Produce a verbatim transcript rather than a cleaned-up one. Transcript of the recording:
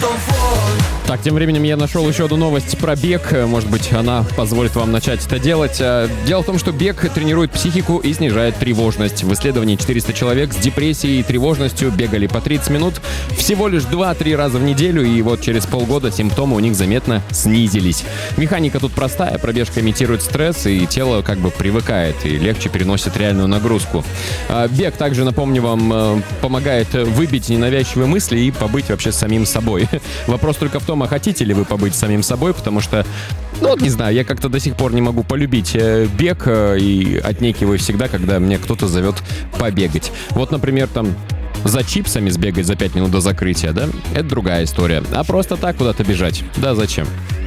Так, тем временем я нашел еще одну новость про бег. Может быть, она позволит вам начать это делать. Дело в том, что бег тренирует психику и снижает тревожность. В исследовании четыреста человек с депрессией и тревожностью бегали по тридцать минут всего лишь два-три раза в неделю, и вот через полгода симптомы у них заметно снизились. Механика тут простая. Пробежка имитирует стресс, и тело как бы привыкает и легче переносит реальную нагрузку. Бег также, напомню вам, помогает выбить ненавязчивые мысли и побыть вообще самим собой. Вопрос только в том, а хотите ли вы побыть самим собой, потому что, ну вот не знаю, я как-то до сих пор не могу полюбить бег и отнекиваюсь всегда, когда мне кто-то зовет побегать. Вот, например, там за чипсами сбегать за пять минут до закрытия, да? Это другая история. А просто так куда-то бежать? Да зачем?